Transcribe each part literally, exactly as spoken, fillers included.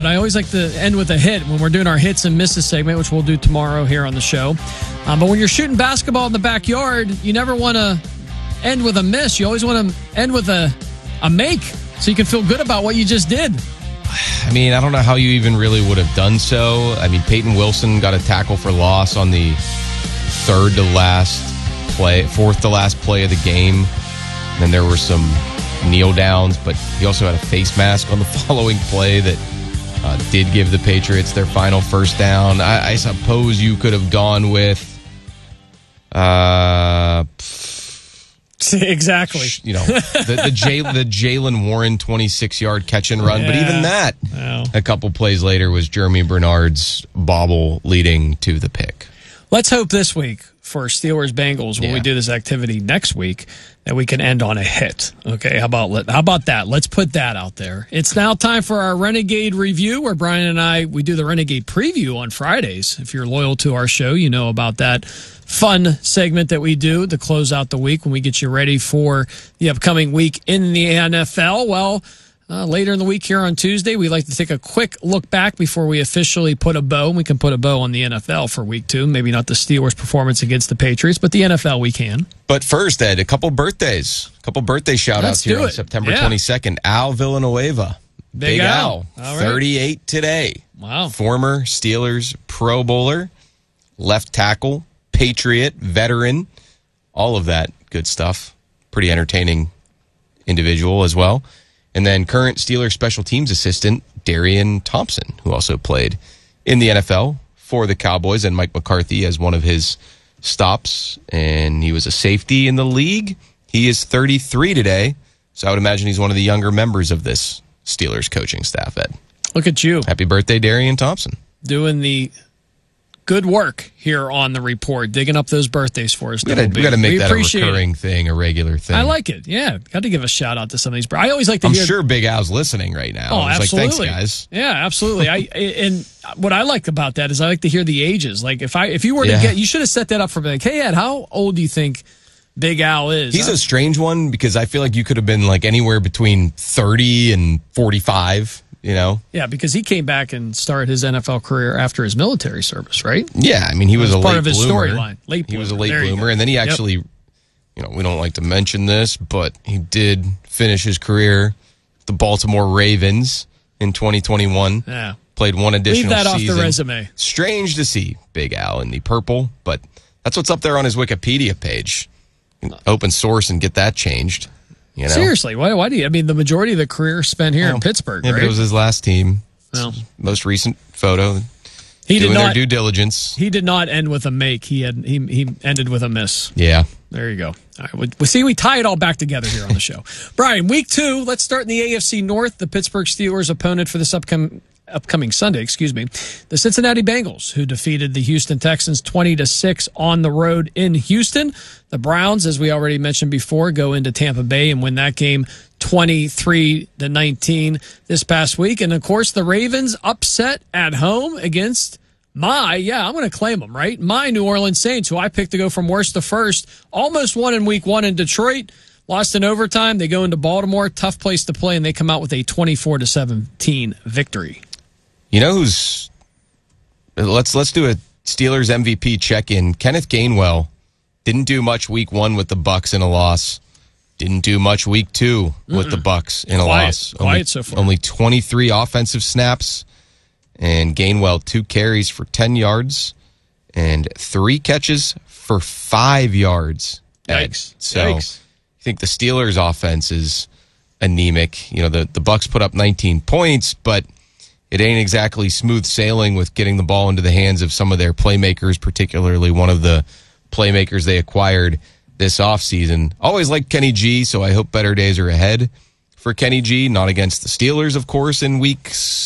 But I always like to end with a hit when we're doing our hits and misses segment, which we'll do tomorrow here on the show. Um, but when you're shooting basketball in the backyard, you never want to end with a miss. You always want to end with a, a make so you can feel good about what you just did. I mean, I don't know how you even really would have done so. I mean, Peyton Wilson got a tackle for loss on the third to last play, fourth to last play of the game. And then there were some kneel downs, but he also had a face mask on the following play that uh, did give the Patriots their final first down. I, I suppose you could have gone with, uh, exactly. You know, the the, Jay, the Jaylen Warren twenty-six yard catch and run, yeah. But even that, wow. A couple plays later was Jeremy Bernard's bobble leading to the pick. Let's hope this week for Steelers Bengals when yeah. we do this activity next week that we can end on a hit. Okay, how about how about that? Let's put that out there. It's now time for our Renegade review, where Brian and I we do the Renegade preview on Fridays. If you're loyal to our show, you know about that fun segment that we do to close out the week when we get you ready for the upcoming week in the N F L. Well, Uh, later in the week here on Tuesday, we like to take a quick look back before we officially put a bow. We can put a bow on the N F L for week two. Maybe not the Steelers' performance against the Patriots, but the N F L we can. But first, Ed, a couple birthdays. A couple birthday shout-outs here on September yeah. twenty-second. Al Villanueva. Big, Big Al. Al. All right. thirty-eight today. Wow. Former Steelers Pro Bowler, left tackle, Patriot, veteran, all of that good stuff. Pretty entertaining individual as well. And then current Steelers special teams assistant, Darian Thompson, who also played in the N F L for the Cowboys, and Mike McCarthy as one of his stops. And he was a safety in the league. He is thirty-three today, so I would imagine he's one of the younger members of this Steelers coaching staff, Ed. Look at you. Happy birthday, Darian Thompson. Doing the good work here on the report, digging up those birthdays for us. We got to make we that a recurring it. thing, a regular thing. I like it. Yeah, got to give a shout out to some of these. I always like to I'm hear. I'm sure Big Al's listening right now. Oh, He's absolutely. Like, thanks, guys. Yeah, absolutely. I and what I like about that is I like to hear the ages. Like if I if you were to yeah. get, you should have set that up for me. Like, hey Ed, how old do you think Big Al is? He's huh? a strange one because I feel like you could have been like anywhere between thirty and forty-five. You know? Yeah, because he came back and started his N F L career after his military service, right? Yeah, I mean, he was, was a part late of his bloomer. storyline. Late he bloomer. was a late there bloomer, and then he actually, yep. you know, we don't like to mention this, but he did finish his career with the Baltimore Ravens in twenty twenty-one. Yeah. Played one additional season. Leave that season. off the resume. Strange to see Big Al in the purple, but that's what's up there on his Wikipedia page. Open source and get that changed. You know? Seriously, why, why do you? I mean, the majority of the career spent here well, in Pittsburgh, yeah, right? But it was his last team. Well, most recent photo. He doing did not their due diligence. He did not end with a make. He had he he ended with a miss. Yeah. There you go. All right. We, we see we tie it all back together here on the show. Brian, week two. Let's start in the A F C North. The Pittsburgh Steelers' opponent for this upcoming upcoming Sunday, excuse me, the Cincinnati Bengals, who defeated the Houston Texans twenty to six on the road in Houston. The Browns, as we already mentioned before, go into Tampa Bay and win that game twenty-three to nineteen this past week. And of course, the Ravens upset at home against my, yeah, I'm going to claim them, right? My New Orleans Saints, who I picked to go from worst to first, almost won in week one in Detroit, lost in overtime. They go into Baltimore, tough place to play, and they come out with a twenty-four to seventeen victory. You know who's, let's, let's do a Steelers M V P check-in. Kenneth Gainwell didn't do much week one with the Bucs in a loss. Didn't do much week two with Mm-mm. the Bucs in a quiet, loss. Quiet only, so far. Only twenty-three offensive snaps, and Gainwell two carries for ten yards and three catches for five yards. Yikes! So Yikes. I think the Steelers' offense is anemic. You know, the the Bucs put up nineteen points, but it ain't exactly smooth sailing with getting the ball into the hands of some of their playmakers, particularly one of the playmakers they acquired this offseason. Always liked Kenny G, so I hope better days are ahead for Kenny G. Not against the Steelers, of course, in week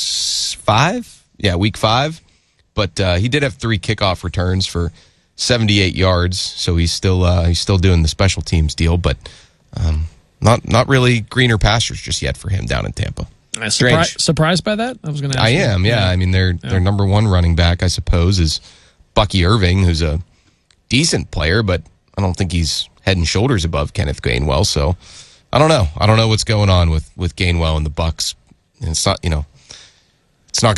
five. Yeah, week five. But uh, he did have three kickoff returns for seventy-eight yards, so he's still uh, he's still doing the special teams deal, but um, not not really greener pastures just yet for him down in Tampa. Surpri- surprised by that? I was going to ask I you. am, yeah. yeah. I mean, their yeah. their number one running back, I suppose, is Bucky Irving, who's a decent player, but I don't think he's head and shoulders above Kenneth Gainwell. So I don't know. I don't know what's going on with, with Gainwell and the Bucs. And it's not, you know,